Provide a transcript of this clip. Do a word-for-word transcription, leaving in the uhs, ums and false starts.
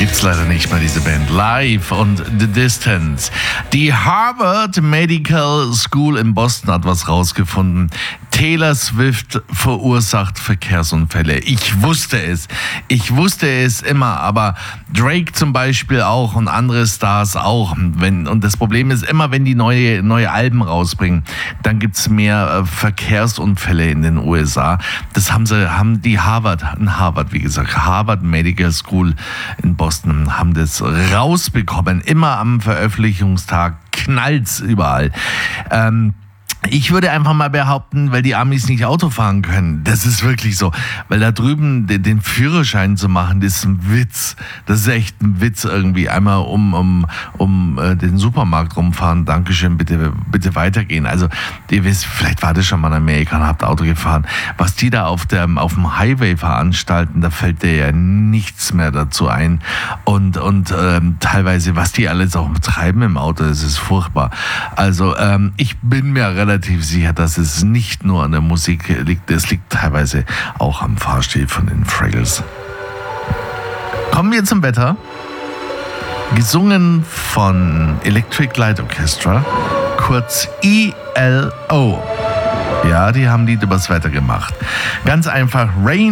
Gibt's leider nicht mehr, diese Band. Live und The Distance. Die Harvard Medical School in Boston hat was rausgefunden. Taylor Swift verursacht Verkehrsunfälle. Ich wusste es. Ich wusste es immer, aber Drake zum Beispiel auch und andere Stars auch. Wenn, und das Problem ist immer, wenn die neue, neue Alben rausbringen, dann gibt's mehr äh, Verkehrsunfälle in den U S A. Das haben sie, haben die Harvard, in Harvard, wie gesagt, Harvard Medical School in Boston haben das rausbekommen. Immer am Veröffentlichungstag knallt's überall. Ähm, Ich würde einfach mal behaupten, weil die Amis nicht Auto fahren können. Das ist wirklich so. Weil da drüben den, den Führerschein zu machen, das ist ein Witz. Das ist echt ein Witz irgendwie. Einmal um, um, um äh, den Supermarkt rumfahren. Dankeschön, bitte, bitte weitergehen. Also, ihr wisst, vielleicht wart ihr schon mal in Amerika und habt Auto gefahren. Was die da auf, der, auf dem Highway veranstalten, da fällt dir ja nichts mehr dazu ein. Und, und ähm, teilweise, was die alles auch treiben im Auto, das ist furchtbar. Also, ähm, ich bin mir relativ relativ sicher, dass es nicht nur an der Musik liegt, es liegt teilweise auch am Fahrstil von den Fraggles. Kommen wir zum Wetter. Gesungen von Electric Light Orchestra, kurz E L O. Ja, die haben Lied übers Wetter gemacht. Ganz einfach, Rain